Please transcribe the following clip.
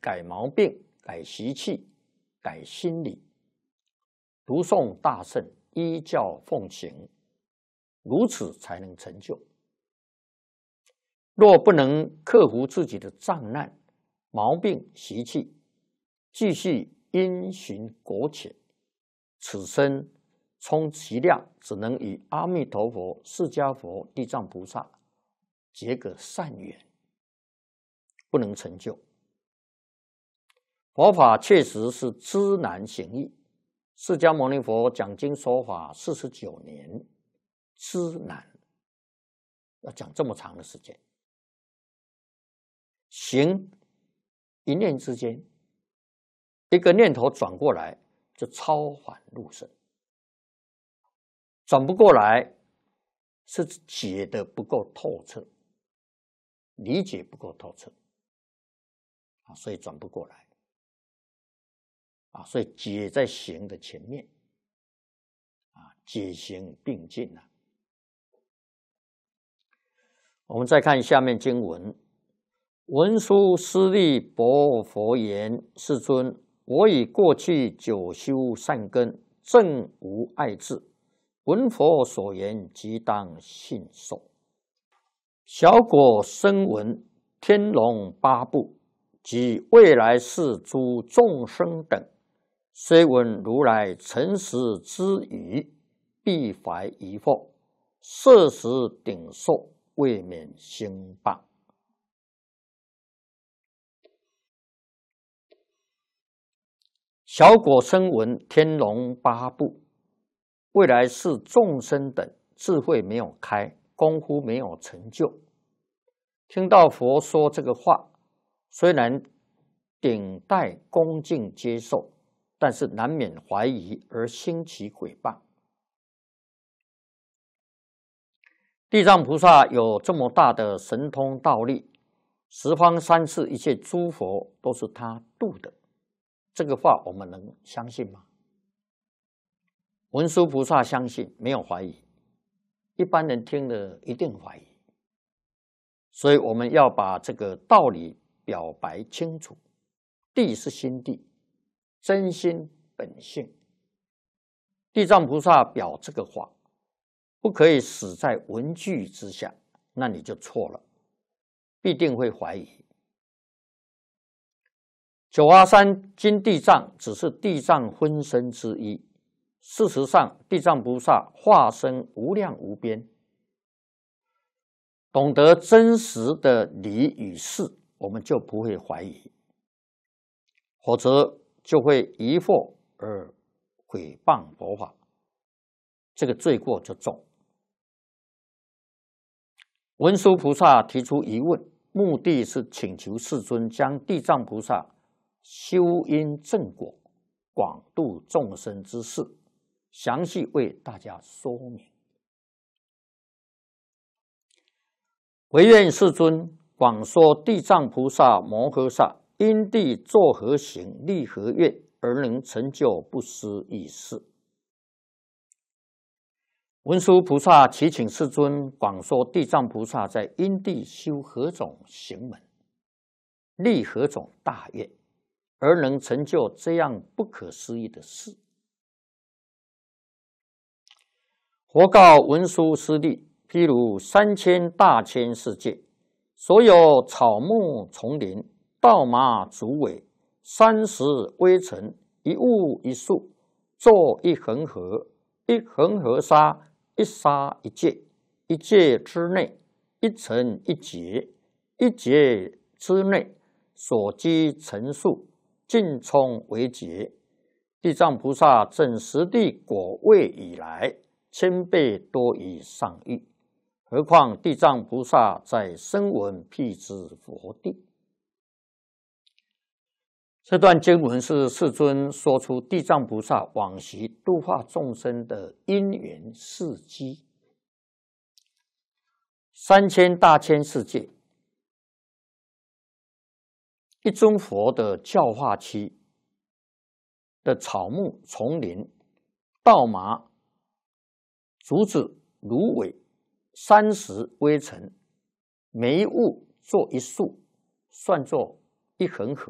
改毛病、改习气、改心理。读诵大圣，依教奉行，如此才能成就。若不能克服自己的障难、毛病、习气，继续因循苟且，此生充其量只能与阿弥陀佛、释迦佛、地藏菩萨结个善缘，不能成就。佛法确实是知难行易，释迦牟尼佛讲经说法49年，知难，要讲这么长的时间。行，一念之间，一个念头转过来就超凡入圣。转不过来是解的不够透彻，理解不够透彻，所以转不过来。所以解在行的前面，解行并进。我们再看下面经文：文殊师利薄佛言：世尊，我以过去久修善根，正无碍智，闻佛所言，即当信受。小果声闻天龙八部及未来世诸众生等，虽闻如来诚实之语，必怀疑惑，摄食顶受，未免兴谤。小果声闻天龙八部，未来世众生等，智慧没有开，功夫没有成就，听到佛说这个话，虽然顶戴恭敬接受，但是难免怀疑而兴起毁谤。地藏菩萨有这么大的神通道力，十方三世一切诸佛都是他度的，这个话我们能相信吗？文殊菩萨相信，没有怀疑，一般人听了一定怀疑。所以我们要把这个道理表白清楚。地是心地，真心本性。地藏菩萨表这个话，不可以死在文句之下，那你就错了，必定会怀疑。九华山金地藏只是地藏分身之一，事实上地藏菩萨化身无量无边，懂得真实的理与事，我们就不会怀疑，否则就会疑惑而毁谤佛法，这个罪过就重。文殊菩萨提出疑问，目的是请求世尊将地藏菩萨修因正果、广度众生之事，详细为大家说明。唯愿世尊广说地藏菩萨摩诃萨因地作何行，立何愿，而能成就不思议事。文殊菩萨祈请世尊广说地藏菩萨在因地修何种行门，立何种大愿，而能成就这样不可思议的事。佛告文殊师利：譬如3000大千世界，所有草木丛林、稻麻竹苇、山石微尘，一物一树，作一恒河，一恒河沙，一沙一界，一界之内，一尘一劫，一劫之内，所积尘数，尽充为劫。地藏菩萨证实地果位以来，1000倍多于上欲，何况地藏菩萨在声闻辟支佛地。这段经文是世尊说出地藏菩萨往昔度化众生的因缘事迹。3000大千世界，一尊佛的教化期的草木丛林、稻麻竹子芦苇、山石微尘，每一物做一树，算作一恒河。